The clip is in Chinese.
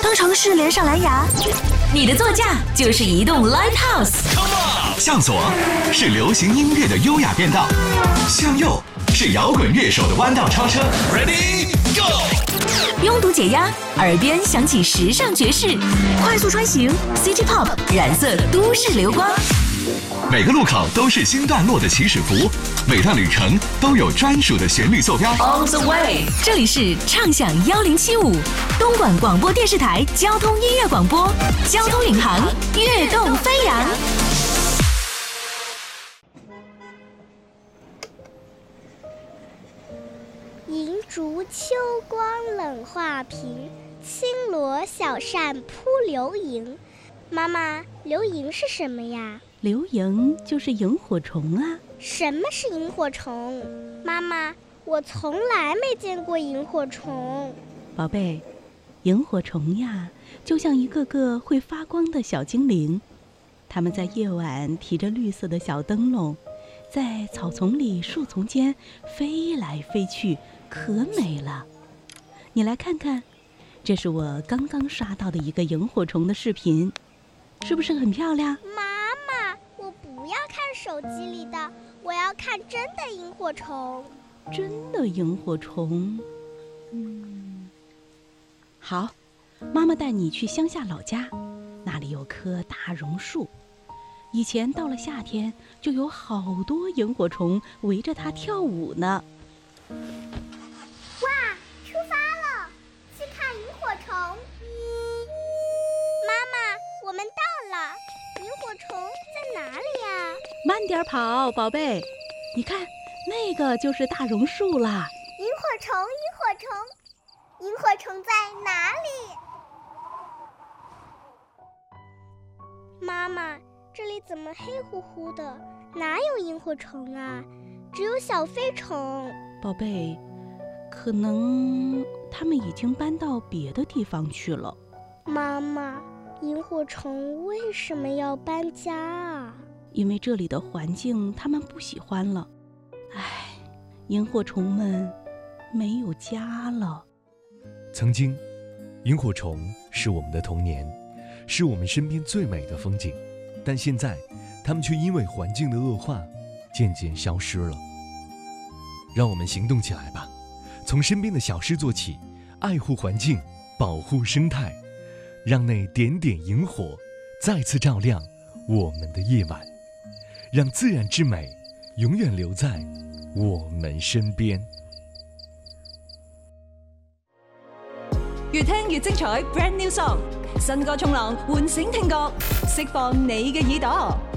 当城市连上蓝牙，你的座驾就是移动 Lighthouse。 向左是流行音乐的优雅变道，向右是摇滚乐手的弯道超车。Ready Go！ 拥堵解压，耳边响起时尚爵士，快速穿行 City Pop 染色都市流光。 每个路口都是新段落的起始符，每段旅程都有专属的旋律坐标。 On the way， 这里是畅享1075，东莞广播电视台交通音乐广播，交通领航，跃动飞扬。 银烛秋光冷画屏，轻罗小扇扑流萤。妈妈，流萤是什么呀？ 流萤就是萤火虫啊。 什么是萤火虫？妈妈，我从来没见过萤火虫。 宝贝，萤火虫呀，就像一个个会发光的小精灵，它们在夜晚提着绿色的小灯笼，在草丛里、树丛间飞来飞去，可美了。你来看看，这是我刚刚刷到的一个萤火虫的视频，是不是很漂亮？ 妈妈，我不要看手机里的，我要看真的萤火虫。 真的萤火虫？好，妈妈带你去乡下老家，那里有棵大榕树，以前到了夏天就有好多萤火虫围着它跳舞呢。 哇，出发了，去看萤火虫。妈妈，我们到了，萤火虫在哪里呀？ 慢点跑，宝贝，你看那个就是大榕树啦。 萤火虫，萤火虫，萤火虫在哪里？妈妈，这里怎么黑乎乎的？哪有萤火虫啊？只有小飞虫。 宝贝，可能他们已经搬到别的地方去了。 妈妈，萤火虫为什么要搬家啊？ 因为这里的环境他们不喜欢了。唉，萤火虫们没有家了。 曾经，萤火虫是我们的童年，是我们身边最美的风景，但现在它们却因为环境的恶化渐渐消失了。让我们行动起来吧，从身边的小事做起，爱护环境，保护生态，让那点点萤火再次照亮我们的夜晚，让自然之美永远留在我们身边。 越聽越精彩 ，Brand New Song， 新歌衝浪，喚醒聽覺，釋放你嘅耳朵。